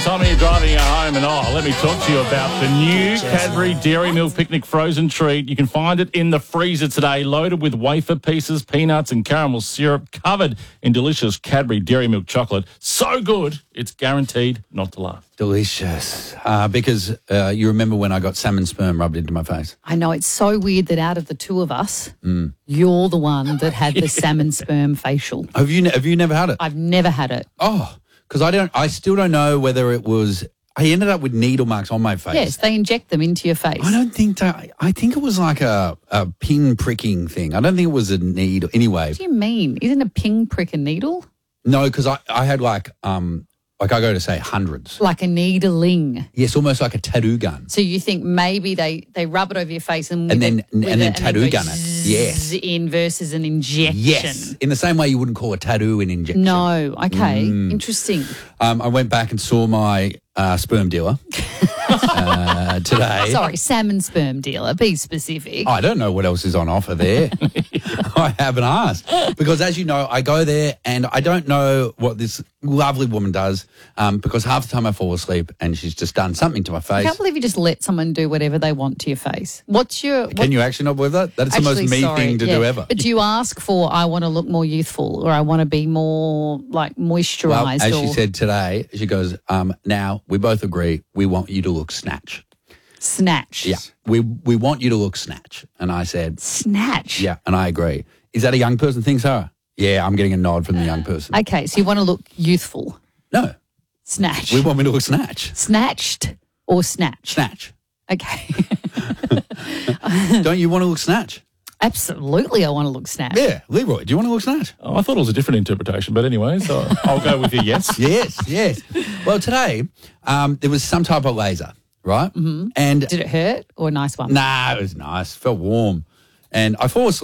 time of year driving you home, and let me talk to you about the new Cadbury Dairy Milk Picnic frozen treat. You can find it in the freezer today, loaded with wafer pieces, peanuts and caramel syrup, covered in delicious Cadbury Dairy Milk chocolate. So good, it's guaranteed not to laugh. Delicious. Because you remember when I got salmon sperm rubbed into my face? I know, it's so weird that out of the two of us, you're the one that had the salmon sperm facial. Have you never had it? I've never had it. Oh, because I still don't know whether it was. I ended up with needle marks on my face. Yes, they inject them into your face. I don't think I think it was like a pin pricking thing. I don't think it was a needle. Anyway. What do you mean? Isn't a pin prick a needle? No, because I had like I go to say hundreds. Like a needling. Yes, almost like a tattoo gun. So you think maybe they rub it over your face and then tattoo gun it. Yes. In versus an injection. Yes. In the same way you wouldn't call a tattoo an injection. No. Okay. Interesting. I went back and saw my sperm dealer today. Sorry, salmon sperm dealer. Be specific. I don't know what else is on offer there. I haven't asked. Because as you know, I go there and I don't know what this lovely woman does because half the time I fall asleep and she's just done something to my face. I can't believe you just let someone do whatever they want to your face. Can you actually not believe that? That's the most me thing to do ever. But do you ask for, I want to look more youthful or I want to be more like moisturised? Well, as she said today, she goes, now we both agree we want you to look snatch. Snatch? Yeah. We want you to look snatch. And I said... Snatch? Yeah, and I agree. Is that a young person thing, Sarah? Yeah, I'm getting a nod from the young person. Okay, so you want to look youthful? No. Snatch. We want me to look snatch. Snatched or snatch? Snatch. Okay. Don't you want to look snatch? Absolutely, I want to look snatch. Yeah, Leroy, do you want to look snatch? Oh, I thought it was a different interpretation, but anyway, so I'll go with you, yes. Yes. Well, today there was some type of laser, right? Mm-hmm. And did it hurt or a nice one? Nah, it was nice. Felt warm. And I fall asleep.